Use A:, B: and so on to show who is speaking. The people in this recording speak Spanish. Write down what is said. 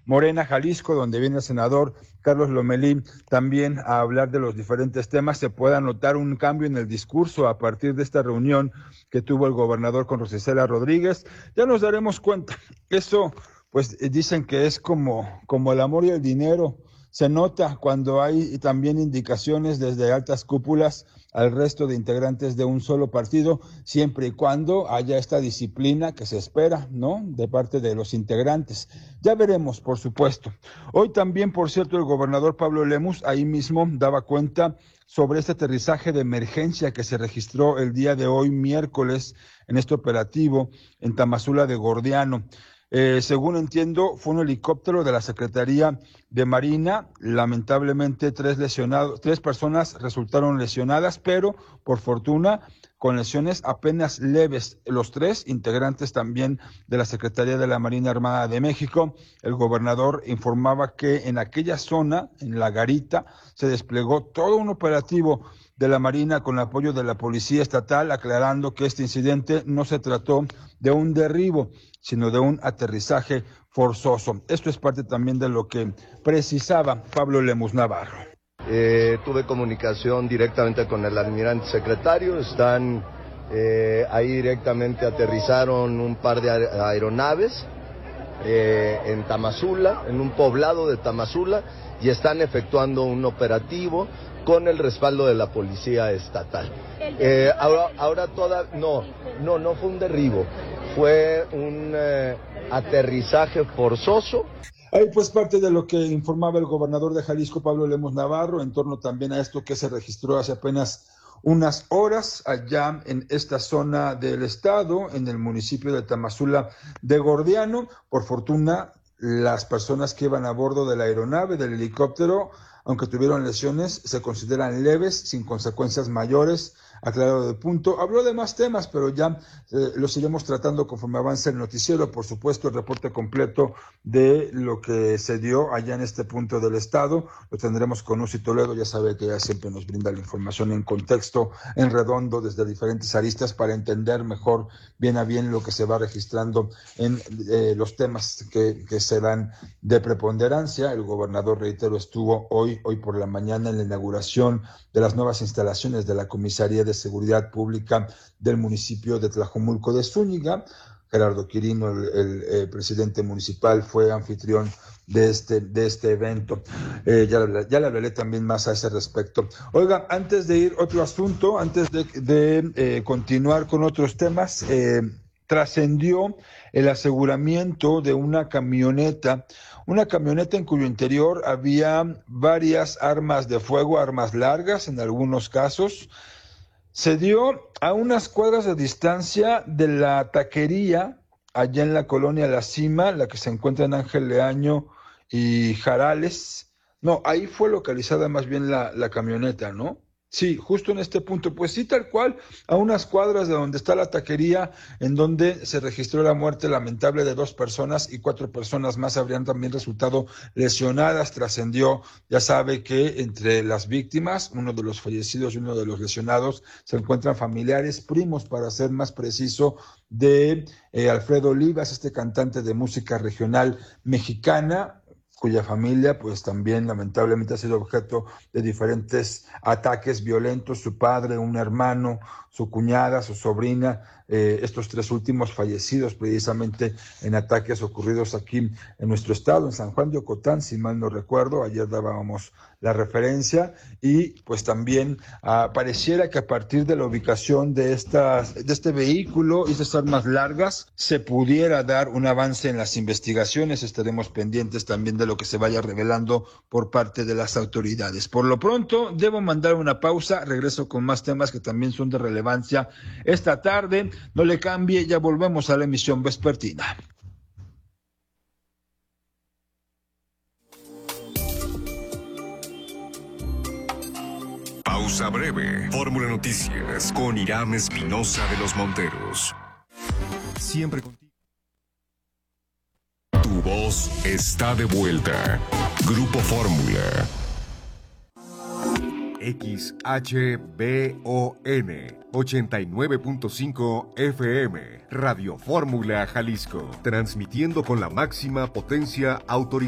A: Morena, Jalisco, donde viene el senador Carlos Lomelí también a hablar de los diferentes temas, se pueda notar un cambio en el discurso a partir de esta reunión que tuvo el gobernador con Rosicela Rodríguez. Ya nos daremos cuenta. Eso, pues dicen que es como el amor y el dinero. Se nota cuando hay también indicaciones desde altas cúpulas al resto de integrantes de un solo partido, siempre y cuando haya esta disciplina que se espera, ¿no?, de parte de los integrantes. Ya veremos, por supuesto. Hoy también, por cierto, el gobernador Pablo Lemus ahí mismo daba cuenta sobre este aterrizaje de emergencia que se registró el día de hoy, miércoles, en este operativo en Tamazula de Gordiano. Según entiendo, fue un helicóptero de la Secretaría de Marina. Lamentablemente, tres personas resultaron lesionadas, pero por fortuna con lesiones apenas leves. Los tres integrantes también de la Secretaría de la Marina Armada de México. El gobernador informaba que en aquella zona, en La Garita, se desplegó todo un operativo de la Marina con el apoyo de la Policía Estatal, aclarando que este incidente no se trató de un derribo, sino de un aterrizaje forzoso. Esto es parte también de lo que precisaba Pablo Lemus Navarro.
B: Tuve comunicación directamente con el almirante secretario, están ahí directamente, aterrizaron un par de aeronaves en Tamazula, en un poblado de Tamazula, y están efectuando un operativo con el respaldo de la Policía Estatal. No fue un derribo, fue un aterrizaje forzoso.
A: Ahí pues parte de lo que informaba el gobernador de Jalisco, Pablo Lemus Navarro, en torno también a esto que se registró hace apenas unas horas allá en esta zona del estado, en el municipio de Tamazula de Gordiano. Por fortuna, las personas que iban a bordo de la aeronave, del helicóptero, aunque tuvieron lesiones, se consideran leves, sin consecuencias mayores. Aclarado de punto. Habló de más temas, pero ya los iremos tratando conforme avance el noticiero. Por supuesto, el reporte completo de lo que se dio allá en este punto del estado lo tendremos con Uzi Toledo. Ya sabe que ella siempre nos brinda la información en contexto, en redondo, desde diferentes aristas, para entender mejor, bien a bien, lo que se va registrando en los temas que se dan de preponderancia. El gobernador, reitero, estuvo hoy por la mañana en la inauguración de las nuevas instalaciones de la Comisaría de Seguridad Pública del municipio de Tlajomulco de Zúñiga. Gerardo Quirino, el presidente municipal, fue anfitrión de este evento. Ya le hablaré también más a ese respecto. Oiga, antes de ir otro asunto, antes de continuar con otros temas, trascendió el aseguramiento de una camioneta en cuyo interior había varias armas de fuego, armas largas en algunos casos. Se dio a unas cuadras de distancia de la taquería, allá en la colonia La Cima, la que se encuentra en Ángel Leaño y Jarales. No, ahí fue localizada más bien la camioneta, ¿no? Sí, justo en este punto, pues sí, tal cual, a unas cuadras de donde está la taquería, en donde se registró la muerte lamentable de 2 personas y 4 personas más habrían también resultado lesionadas. Trascendió, ya sabe que entre las víctimas, uno de los fallecidos y uno de los lesionados, se encuentran familiares, primos, para ser más preciso, de Alfredo Olivas, este cantante de música regional mexicana, cuya familia pues también lamentablemente ha sido objeto de diferentes ataques violentos. Su padre, un hermano, su cuñada, su sobrina, estos 3 últimos fallecidos precisamente en ataques ocurridos aquí en nuestro estado, en San Juan de Ocotán, si mal no recuerdo. Ayer dábamos la referencia, y pues también pareciera que a partir de la ubicación de este vehículo y estas armas largas se pudiera dar un avance en las investigaciones. Estaremos pendientes también de lo que se vaya revelando por parte de las autoridades. Por lo pronto, debo mandar una pausa. Regreso con más temas que también son de relevancia esta tarde. No le cambie, ya volvemos a la emisión vespertina.
C: Pausa breve. Fórmula Noticias con Irán Espinosa de los Monteros. Siempre contigo. Tu voz está de vuelta. Grupo Fórmula. XHBON 89.5 FM. Radio Fórmula Jalisco. Transmitiendo con la máxima potencia autorizada.